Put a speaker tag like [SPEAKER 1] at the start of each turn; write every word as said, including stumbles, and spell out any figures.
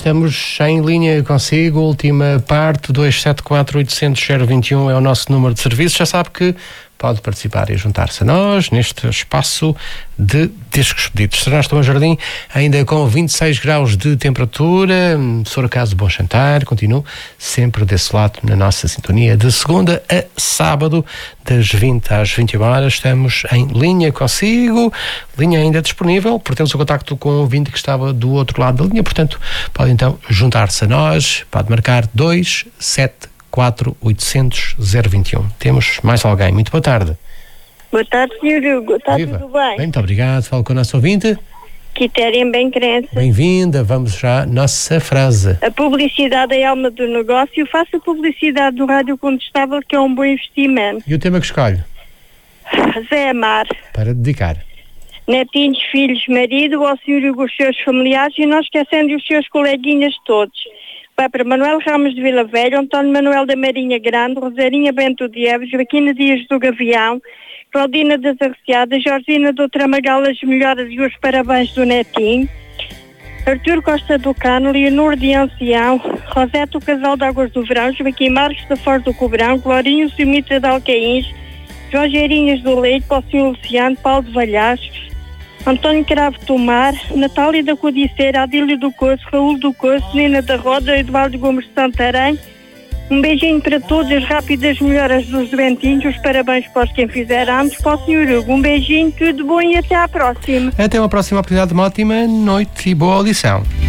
[SPEAKER 1] estamos em linha consigo, última parte, dois sete quatro oito zero zero dois um é o nosso número de serviço. Já sabe que pode participar e juntar-se a nós neste espaço de discos pedidos. Será Tomás Jardim, ainda com vinte e seis graus de temperatura. Se for acaso, bom jantar. Continuo sempre desse lado na nossa sintonia. De segunda a sábado, das vinte às vinte e uma horas, estamos em linha consigo. Linha ainda disponível, porque temos o contacto com o ouvinte que estava do outro lado da linha. Portanto, pode então juntar-se a nós. Pode marcar dois sete quatro oito zero zero dois um. Temos mais alguém. Muito boa tarde.
[SPEAKER 2] Boa tarde, senhor Hugo. Está
[SPEAKER 1] Viva.
[SPEAKER 2] tudo bem?
[SPEAKER 1] Bem, muito obrigado. Falo com o nosso ouvinte.
[SPEAKER 2] Quitéria bem crença.
[SPEAKER 1] Bem-vinda. Vamos já à nossa frase.
[SPEAKER 2] A publicidade é a alma do negócio. Faça publicidade do rádio contestável, que é um bom investimento.
[SPEAKER 1] E o tema que escolhe?
[SPEAKER 2] Zé Amar.
[SPEAKER 1] Para dedicar.
[SPEAKER 2] Netinhos, filhos, marido, ao senhor Hugo, os seus familiares e não esquecendo os seus coleguinhas todos. Vai para Manuel Ramos de Vila Velha, António Manuel da Marinha Grande, Rosarinha Bento de Eves, Joaquina Dias do Gavião, Claudina das Arreciadas, Georgina do Tramagal, as melhoras e os parabéns do netinho, Artur Costa do Cano, Leonor de Ancião, Rosete o Casal de Águas do Verão, Joaquim Marques da Foz do Cobrão, Glorinho Simitra de Alcaíns, João Geirinhas do Leite, para o senhor Luciano, Paulo de Valhascos, António Cravo Tomar, Natália da Codiceira, Adílio do Coço, Raul do Coço, Nina da Roda, Eduardo Gomes de Santarém. Um beijinho para todos, as rápidas melhoras dos doentinhos, os parabéns para os quem fizer anos, para o senhor Hugo. Um beijinho, tudo bom e até à próxima.
[SPEAKER 1] Até uma próxima oportunidade, uma ótima noite e boa audição.